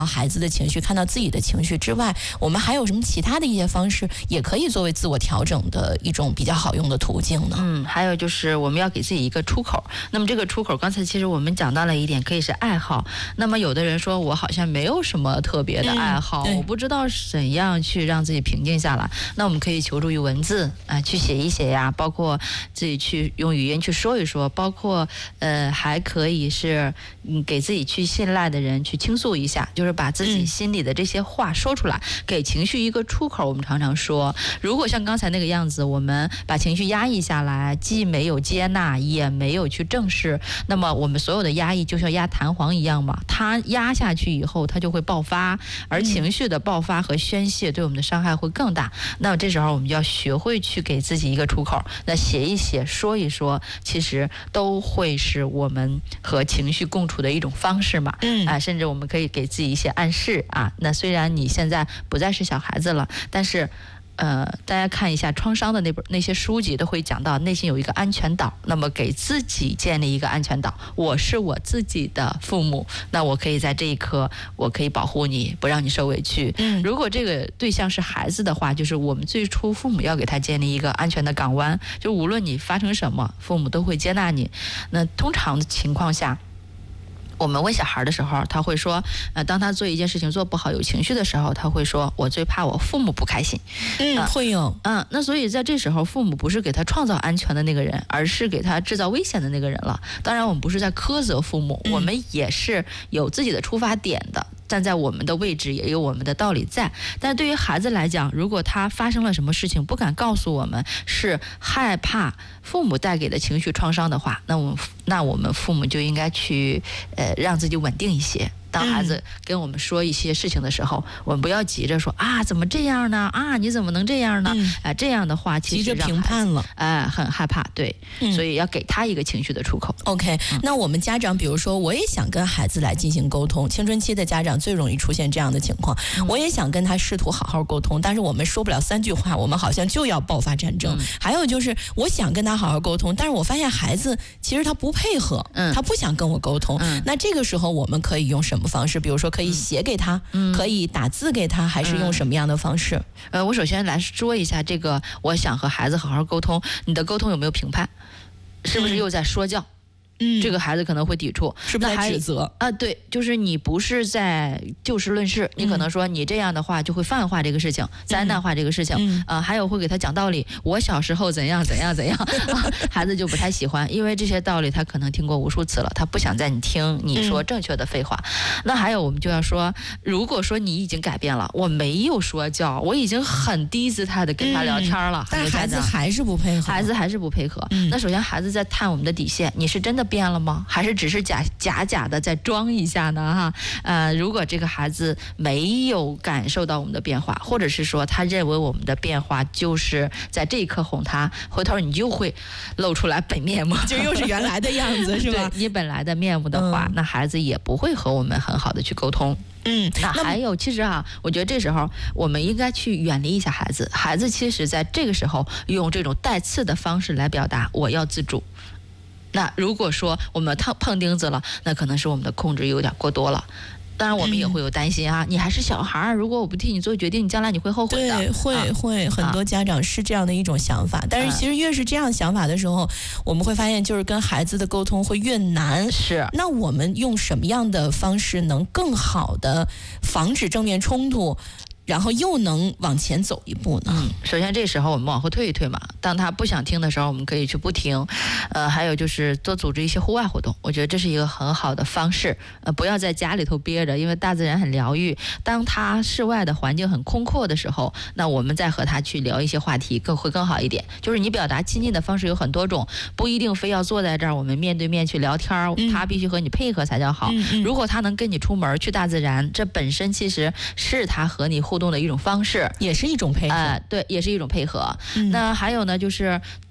孩子的情绪，看到自己的情绪之外，我们还有什么其他的一些方式，也可以作为自我调整的一种比较好用的途径呢？ 还有就是我们要给自己一个出口。那么这个出口，刚才其实我们讲到了一点，可以是爱好。那么有的人说我好像没有什么特别的爱好，我不知道怎样去让自己平静下来。那我们可以求助于文字去写一写呀，包括自己去用语言去说一说，包括还可以是给自己去信赖的人去倾诉一下，就是把自己心里的这些话说出来，给情绪一个出口。我们常常说，如果像刚才那个样子，我们把情绪压抑下来，既没有接纳，也没有去正视，那么我们所有的压抑就像压弹簧一样嘛，它压下去以后它就会爆发，而情绪的爆发和宣泄对我们的伤害会更大。那么这时候我们就要学会去给自己一个出口，那写一写，说一说，其实都会是我们和情绪共处的一种方式嘛。甚至我们可以给自己一些暗示啊。那虽然你现在不再是小孩子了，但是大家看一下创伤的那些书籍都会讲到内心有一个安全岛，那么给自己建立一个安全岛，我是我自己的父母，那我可以在这一刻我可以保护你，不让你受委屈。如果这个对象是孩子的话，就是我们最初父母要给他建立一个安全的港湾，就无论你发生什么，父母都会接纳你。那通常的情况下，我们问小孩的时候，他会说，当他做一件事情做不好有情绪的时候，他会说，我最怕我父母不开心。 会有。 那所以在这时候，父母不是给他创造安全的那个人，而是给他制造危险的那个人了。当然我们不是在苛责父母，我们也是有自己的出发点的，站在我们的位置也有我们的道理在。但对于孩子来讲，如果他发生了什么事情不敢告诉我们，是害怕父母带给的情绪创伤的话，那我们父母就应该去让自己稳定一些。当孩子跟我们说一些事情的时候，我们不要急着说怎么这样呢？你怎么能这样呢？这样的话其实急着评判了， 很害怕。对，所以要给他一个情绪的出口。 OK，那我们家长，比如说我也想跟孩子来进行沟通，青春期的家长最容易出现这样的情况，我也想跟他试图好好沟通，但是我们说不了3句话，我们好像就要爆发战争。还有就是我想跟他好好沟通，但是我发现孩子其实他不配合，他不想跟我沟通。那这个时候我们可以用什么方式？比如说可以写给他，可以打字给他，还是用什么样的方式？ 我首先来说一下这个，我想和孩子好好沟通，你的沟通有没有评判？是不是又在说教？这个孩子可能会抵触， 是不是在指责对，就是你不是在就事论事，你可能说你这样的话就会泛化这个事情，灾难化这个事情，还有会给他讲道理，我小时候怎样怎样怎样，孩子就不太喜欢，因为这些道理他可能听过无数次了，他不想在你听你说正确的废话。那还有我们就要说，如果说你已经改变了，我没有说教，我已经很低姿态的跟他聊天了， 但孩子还是不配合， 那首先孩子在探我们的底线，你是真的变了吗？还是只是假的在装一下呢？如果这个孩子没有感受到我们的变化，或者是说他认为我们的变化就是在这一刻哄他，回头你就会露出来本面目， 就又是原来的样子，是吧？ 对，你本来的面目的话，那孩子也不会和我们很好的去沟通。那还有，其实我觉得这时候我们应该去远离一下孩子。孩子其实在这个时候用这种带刺的方式来表达我要自主。那如果说我们碰钉子了，那可能是我们的控制有点过多了。当然我们也会有担心你还是小孩，如果我不替你做决定，你将来你会后悔的。 对，会很多家长是这样的一种想法，但是其实越是这样想法的时候，我们会发现就是跟孩子的沟通会越难。 是， 那我们用什么样的方式能更好的防止正面冲突，然后又能往前走一步呢？ 首先这时候我们往后退一退嘛，当他不想听的时候，我们可以去不听。还有就是多组织一些户外活动，我觉得这是一个很好的方式。不要在家里头憋着，因为大自然很疗愈。当他室外的环境很空阔的时候，那我们再和他去聊一些话题会更好一点。就是你表达亲近的方式有很多种，不一定非要坐在这儿我们面对面去聊天，他必须和你配合才叫好。如果他能跟你出门去大自然，这本身其实是他和你互动的一种方式， 也是一种配合。 对，也是一种配合。那还有呢，就是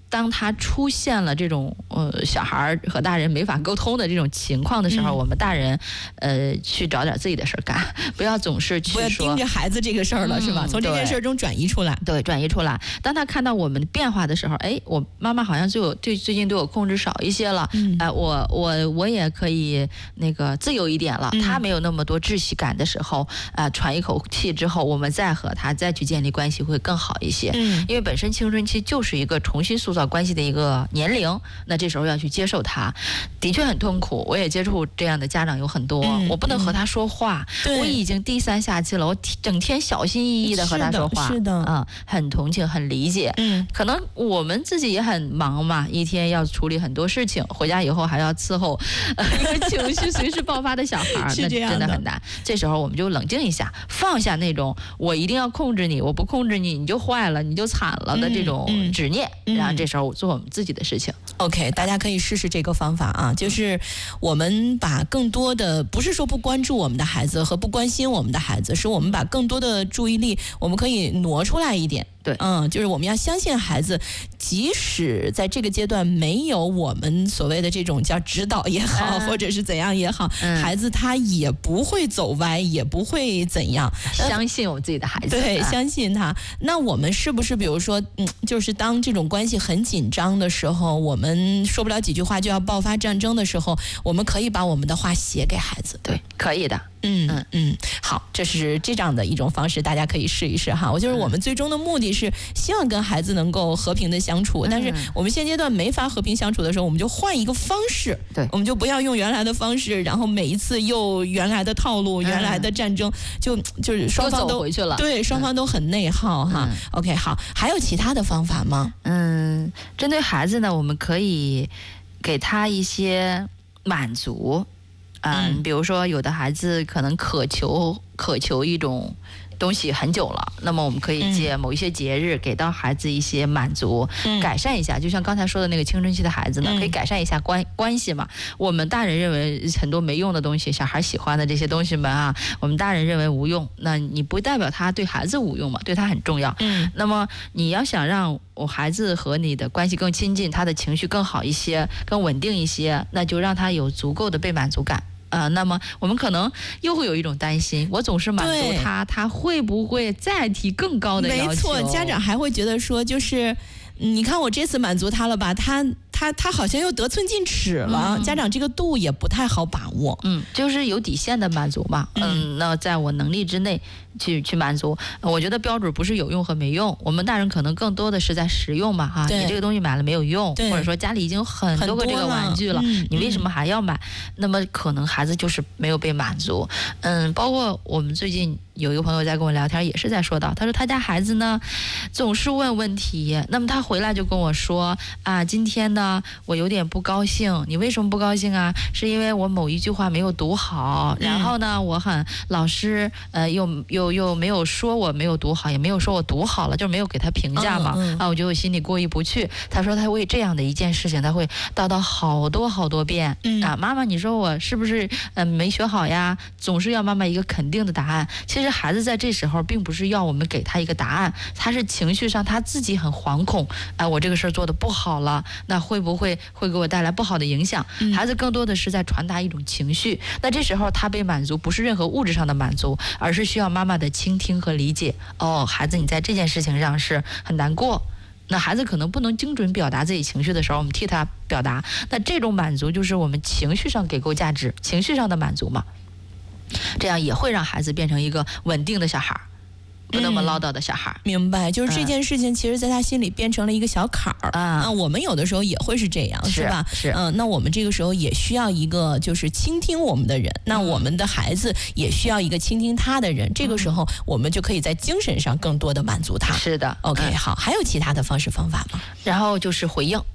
当他出现了这种小孩和大人没法沟通的这种情况的时候，我们大人去找点自己的事儿干，不要总是去说， 不要盯着孩子这个事儿了，是吧？从这件事中转移出来。 对，转移出来。当他看到我们变化的时候，哎，我妈妈好像最近对我控制少一些了，我也可以那个自由一点了。他没有那么多窒息感的时候，喘一口气之后，我们再和他再去建立关系会更好一些。因为本身青春期就是一个重新塑造关系的一个年龄，那这时候要去接受他，的确很痛苦。我也接触这样的家长有很多，我不能和他说话，我已经低三下气了，我整天小心翼翼的和他说话， 是的， 很同情，很理解。可能我们自己也很忙嘛，一天要处理很多事情，回家以后还要伺候一个情绪随时爆发的小孩，那真的很难。这时候我们就冷静一下，放下那种我一定要控制你，我不控制你你就坏了，你就惨了的这种执念，然后这时候做我们自己的事情。 OK， 大家可以试试这个方法啊，就是我们把更多的，不是说不关注我们的孩子和不关心我们的孩子，是我们把更多的注意力，我们可以挪出来一点。 对， 就是我们要相信孩子，即使在这个阶段没有我们所谓的这种叫指导也好，或者是怎样也好，孩子他也不会走歪，也不会怎样。 相信我们自己的孩子， 对，相信他。那我们是不是比如说，就是当这种关系很紧张的时候，我们说不了几句话就要爆发战争的时候，我们可以把我们的话写给孩子。 对，可以的。 好，这是这样的一种方式，大家可以试一试哈。就是我们最终的目的是希望跟孩子能够和平的相处，但是我们现阶段没法和平相处的时候，我们就换一个方式。 对， 我们就不要用原来的方式，然后每一次又原来的套路、原来的战争，就是双方都回去了。 对，双方都很内耗哈。OK， 好，还有其他的方法吗？ 针对孩子呢，我们可以给他一些满足。比如说有的孩子可能渴求一种东西很久了，那么我们可以借某一些节日给到孩子一些满足，改善一下。就像刚才说的那个青春期的孩子呢，可以改善一下关系嘛。我们大人认为很多没用的东西，小孩喜欢的这些东西们啊，我们大人认为无用，那你不代表他对孩子无用嘛，对他很重要。那么你要想让我孩子和你的关系更亲近，他的情绪更好一些，更稳定一些，那就让他有足够的被满足感。那么我们可能又会有一种担心，我总是满足他，他会不会再提更高的要求？ 没错，家长还会觉得说，就是你看我这次满足他了吧，他好像又得寸进尺了，家长这个度也不太好把握。 就是有底线的满足吧。那在我能力之内去满足。我觉得标准不是有用和没用，我们大人可能更多的是在实用嘛哈。你这个东西买了没有用，或者说家里已经有很多个这个玩具了，你为什么还要买？那么可能孩子就是没有被满足。包括我们最近有一个朋友在跟我聊天，也是在说到，他说他家孩子呢总是问问题，那么他回来就跟我说今天呢我有点不高兴。你为什么不高兴啊？是因为我某一句话没有读好，然后呢我很老师又没有说我没有读好，也没有说我读好了，就是没有给他评价嘛。我觉得我心里过意不去。他说他为这样的一件事情他会叨叨好多遍。妈妈你说我是不是没学好呀？总是要妈妈一个肯定的答案。其实孩子在这时候并不是要我们给他一个答案，他是情绪上他自己很惶恐。我这个事儿做得不好了，那会不会给我带来不好的影响？孩子更多的是在传达一种情绪。那这时候他被满足不是任何物质上的满足，而是需要妈妈的倾听和理解。孩子你在这件事情上是很难过，那孩子可能不能精准表达自己情绪的时候，我们替他表达。那这种满足就是我们情绪上给够价值，情绪上的满足嘛。这样也会让孩子变成一个稳定的小孩，不那么唠叨的小孩。 明白，就是这件事情其实在他心里变成了一个小坎儿。我们有的时候也会是这样，是吧？ 是。 那我们这个时候也需要一个就是倾听我们的人，那我们的孩子也需要一个倾听他的人。这个时候我们就可以在精神上更多的满足他。 是的。 OK， 好，还有其他的方式方法吗？ 然后就是回应。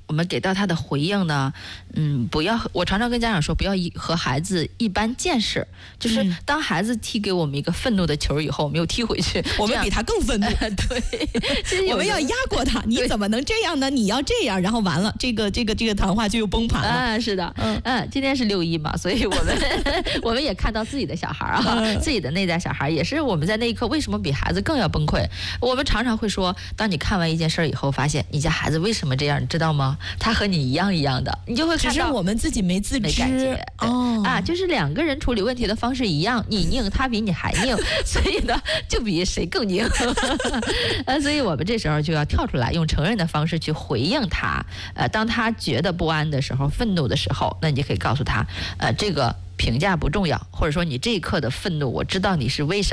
我们给到他的回应呢，不要，我常常跟家长说，不要和孩子一般见识，就是当孩子踢给我们一个愤怒的球以后，我们又踢回去， 我们比他更愤怒。 对， 我们要压过他，你怎么能这样呢？你要这样，然后完了，这个谈话就又崩盘了。 啊，是的，今天是6·1嘛，所以我们也看到自己的小孩啊，自己的内在小孩，也是我们在那一刻为什么比孩子更要崩溃？我们常常会说，当你看完一件事以后，发现你家孩子为什么这样，你知道吗？他和你一样的，你就会看到， 只是我们自己没自知， 就是2个人处理问题的方式一样，你拧，他比你还拧，所以呢，就比谁更拧。所以我们这时候就要跳出来，用成人的方式去回应他。当他觉得不安的时候、愤怒的时候，那你就可以告诉他，这个评价不重要，或者说你这一刻的愤怒，我知道你是为什么。